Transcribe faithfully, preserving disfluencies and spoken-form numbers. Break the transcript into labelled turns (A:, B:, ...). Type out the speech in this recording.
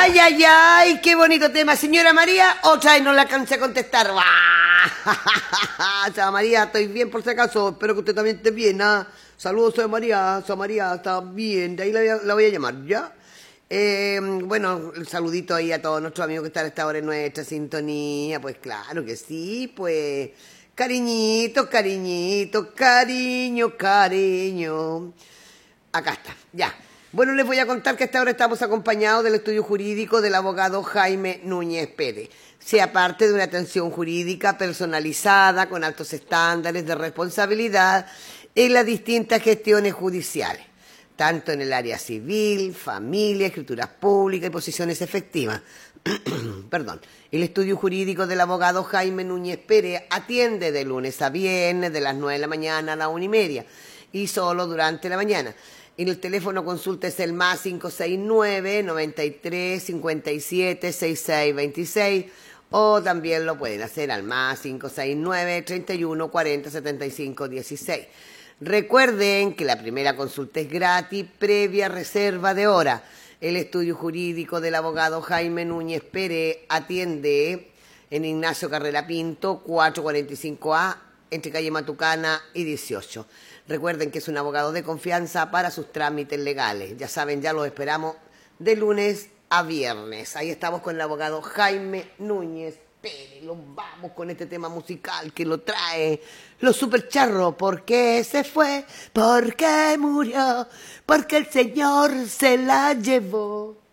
A: Ay, ay, ay, qué bonito tema. Señora María, otra vez no la alcancé a contestar. Chao, María, estoy bien por si acaso. Espero que usted también esté bien. ¿Ah? Saludos, soy María. Soy María, está bien. De ahí la, voy a- la voy a llamar, ¿ya? Eh, bueno, un saludito ahí a todos nuestros amigos que están a esta hora en nuestra sintonía. Pues claro que sí, pues. Cariñito, cariñito, cariño, cariño. Acá está, ya. Bueno, les voy a contar que hasta ahora estamos acompañados del estudio jurídico del abogado Jaime Núñez Pérez. Sea parte de una atención jurídica personalizada con altos estándares de responsabilidad en las distintas gestiones judiciales, tanto en el área civil, familia, escrituras públicas y posiciones efectivas. Perdón. El estudio jurídico del abogado Jaime Núñez Pérez atiende de lunes a viernes de las nueve de la mañana a la una y media y solo durante la mañana. En el teléfono consulta es el más cinco seis nueve, noventa y tres, cincuenta y siete, sesenta y seis veintiséis o también lo pueden hacer al más cinco seis nueve, treinta y uno, cuarenta, setenta y cinco dieciséis. Recuerden que la primera consulta es gratis, previa reserva de hora. El estudio jurídico del abogado Jaime Núñez Pérez atiende en Ignacio Carrera Pinto, cuatrocientos cuarenta y cinco A, entre calle Matucana y dieciocho. Recuerden que es un abogado de confianza para sus trámites legales. Ya saben, ya los esperamos de lunes a viernes. Ahí estamos con el abogado Jaime Núñez Pérez. Los vamos con este tema musical que lo trae los supercharros. ¿Por qué se fue? ¿Por qué murió? Porque el Señor se la llevó.